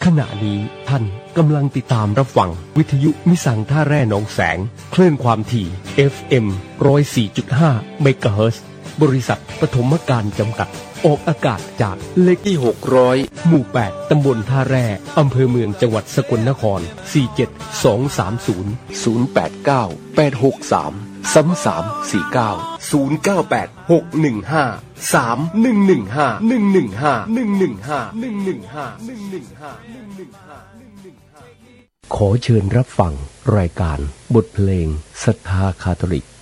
ณะนี้ท่านกำลังติดตามรับฟังวิทยุมิสังท่าแร่หนองแสงคลื่นความถี่ FM 104.5 เมกะเฮิรตซ์บริษัทปฐมการจำกัดออกอากาศจากเลขที่600หมู่8ตำบลท่าแร่อำเภอเมืองจังหวัดสกลนคร47230 089 863 3349 098 615 3115 115 115 115 115 ขอเชิญรับฟังรายการบทเพลงศรัทธาคาทอลิก